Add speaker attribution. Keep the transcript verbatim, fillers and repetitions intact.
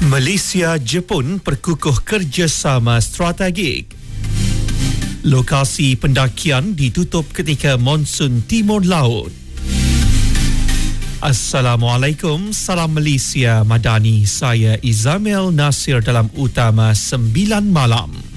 Speaker 1: Malaysia-Jepun perkukuh kerjasama strategik. Lokasi pendakian ditutup ketika monsun Timur Laut. Assalamualaikum, salam Malaysia Madani. Saya Izamil Nasir dalam Utama sembilan Malam.